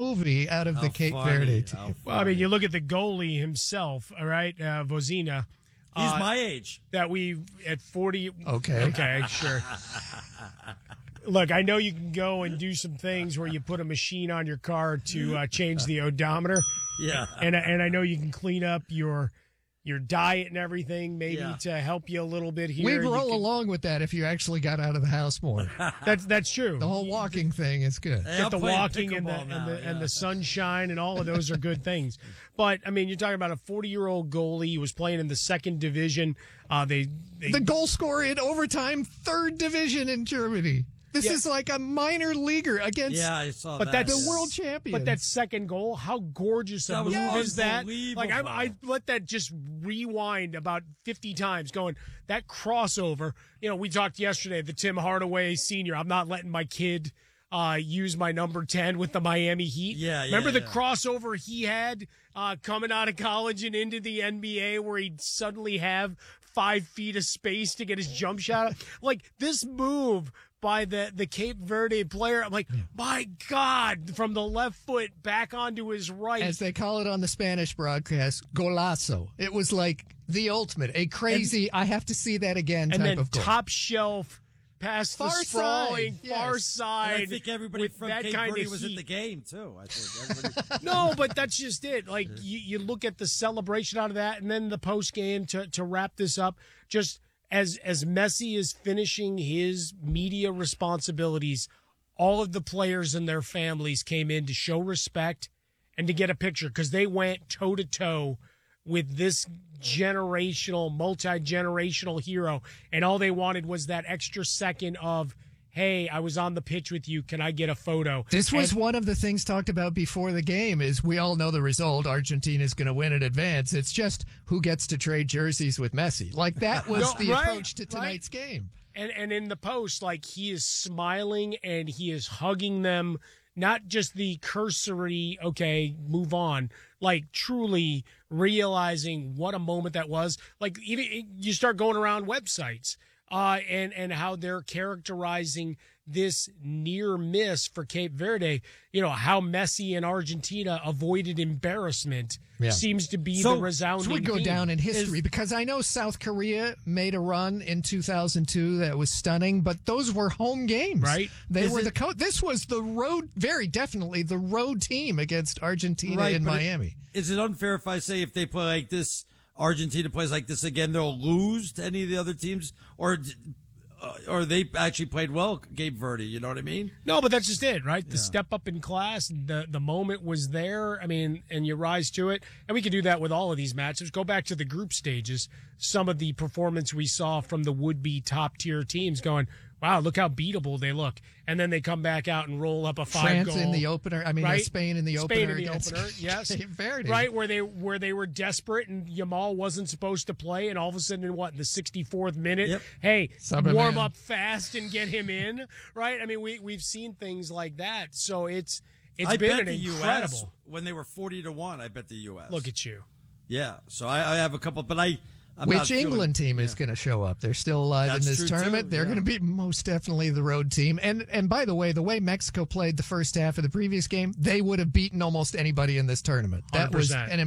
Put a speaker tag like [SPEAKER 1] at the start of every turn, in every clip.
[SPEAKER 1] movie out of the Cape Verde team.
[SPEAKER 2] Well, I mean, you look at the goalie himself, all right, Vozina.
[SPEAKER 3] He's my age.
[SPEAKER 2] That we at 40.
[SPEAKER 1] Okay,
[SPEAKER 2] sure. Look, I know you can go and do some things where you put a machine on your car to change the odometer.
[SPEAKER 3] Yeah,
[SPEAKER 2] and I know you can clean up your diet and everything, maybe to help you a little bit here.
[SPEAKER 1] We'd roll along with that if you actually got out of the house more.
[SPEAKER 2] That's true.
[SPEAKER 1] The whole walking thing is good.
[SPEAKER 2] Get the walking and the sunshine and all of those are good things. But I mean, you're talking about a 40-year-old goalie. He was playing in the second division. The
[SPEAKER 1] goal scorer in overtime, third division in Germany. This is like a minor leaguer against
[SPEAKER 3] I saw that.
[SPEAKER 1] The world champion.
[SPEAKER 2] But that second goal, how gorgeous a move is that? Like I let that just rewind about 50 times going, that crossover. You know, we talked yesterday, the Tim Hardaway Sr. I'm not letting my kid use my number 10 with the Miami Heat. Remember the crossover he had coming out of college and into the NBA where he'd suddenly have 5 feet of space to get his jump shot? Like this move by the Cape Verde player, I'm like, my God, from the left foot back onto his right.
[SPEAKER 1] As they call it on the Spanish broadcast, golazo. It was like the ultimate, a crazy, I have to see that again type of goal.
[SPEAKER 2] Top shelf, past
[SPEAKER 1] far
[SPEAKER 2] the sprawling, far side.
[SPEAKER 3] And I think everybody from Cape Verde was at the game, too. I think
[SPEAKER 2] No, but that's just it. Like, you look at the celebration out of that, and then the post game to wrap this up, just as Messi is finishing his media responsibilities, all of the players and their families came in to show respect and to get a picture because they went toe-to-toe with this generational, multi-generational hero, and all they wanted was that extra second of, hey, I was on the pitch with you. Can I get a photo?
[SPEAKER 1] This was one of the things talked about before the game is we all know the result. Argentina is going to win in advance. It's just who gets to trade jerseys with Messi. Like that was the approach to tonight's game.
[SPEAKER 2] And in the post, like he is smiling and he is hugging them, not just the cursory, okay, move on, like truly realizing what a moment that was. Like even you start going around websites. And how they're characterizing this near miss for Cape Verde, you know, how Messi and Argentina avoided embarrassment seems to be the resounding
[SPEAKER 1] So we go
[SPEAKER 2] theme.
[SPEAKER 1] down in history because I know South Korea made a run in 2002 that was stunning, but those were home games.
[SPEAKER 2] Right.
[SPEAKER 1] They were this was the road, very definitely the road team against Argentina in Miami.
[SPEAKER 3] Is it unfair if I say if they play like this, Argentina plays like this again, they'll lose to any of the other teams, or they actually played well, Cape Verde, you know what I mean?
[SPEAKER 2] No, but that's just it, right? The step up in class, the moment was there, I mean, and you rise to it. And we can do that with all of these matches. Go back to the group stages, some of the performance we saw from the would-be top-tier teams going, wow, look how beatable they look. And then they come back out and roll up a 5-goal.
[SPEAKER 1] France in the opener. I mean, Spain in the opener.
[SPEAKER 2] Spain in the opener, yes.
[SPEAKER 1] Cape Verde.
[SPEAKER 2] Right, where they were desperate and Yamal wasn't supposed to play, and all of a sudden in the 64th minute, hey, warm up fast and get him in, right? I mean, we've seen things like that. So it's been an incredible.
[SPEAKER 3] US, when they were 40-1, I bet the U.S.
[SPEAKER 2] Look at you.
[SPEAKER 3] Yeah, so I have a couple, but
[SPEAKER 1] Which England team is going to show up? They're still alive in this tournament. They're going to be most definitely the road team. And by the way Mexico played the first half of the previous game, they would have beaten almost anybody in this tournament. That 100%. Was an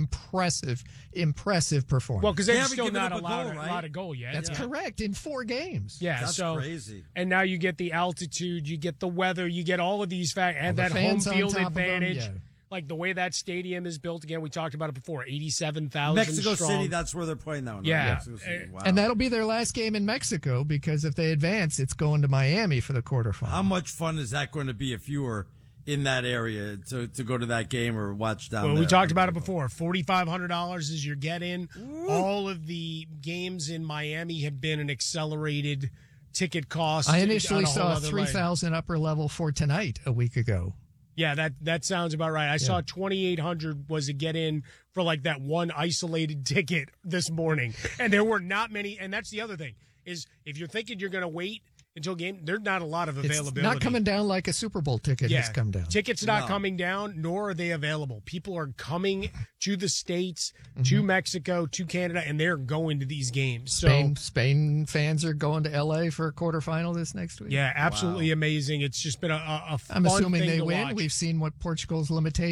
[SPEAKER 1] impressive performance.
[SPEAKER 2] Well, because they're still not allowed a lot of goal yet.
[SPEAKER 1] That's correct, in 4 games.
[SPEAKER 2] Yeah,
[SPEAKER 3] that's crazy.
[SPEAKER 2] And now you get the altitude, you get the weather, you get all of these factors, and that home field advantage. Like the way that stadium is built, again, we talked about it before, 87,000
[SPEAKER 3] Mexico
[SPEAKER 2] strong.
[SPEAKER 3] City, that's where they're playing now.
[SPEAKER 2] Yeah.
[SPEAKER 3] Wow.
[SPEAKER 1] And that'll be their last game in Mexico because if they advance, it's going to Miami for the quarterfinal.
[SPEAKER 3] How much fun is that going to be if you were in that area to go to that game or watch down there?
[SPEAKER 2] Well, we talked about it before. $4,500 is your get-in. All of the games in Miami have been an accelerated ticket cost.
[SPEAKER 1] I initially saw 3,000 upper level for tonight a week ago.
[SPEAKER 2] Yeah, that sounds about right. I saw 2,800 was a get-in for like that one isolated ticket this morning. And there were not many. And that's the other thing, is if you're thinking you're going to wait until game, there's not a lot of availability.
[SPEAKER 1] It's not coming down like a Super Bowl ticket has come down.
[SPEAKER 2] Tickets not coming down, nor are they available. People are coming to the States, to Mexico, to Canada, and they're going to these games.
[SPEAKER 1] Spain fans are going to L.A. for a quarterfinal this next week.
[SPEAKER 2] Yeah, absolutely amazing. It's just been a fun
[SPEAKER 1] I'm assuming
[SPEAKER 2] thing
[SPEAKER 1] they
[SPEAKER 2] to
[SPEAKER 1] win.
[SPEAKER 2] watch.
[SPEAKER 1] We've seen what Portugal's limitations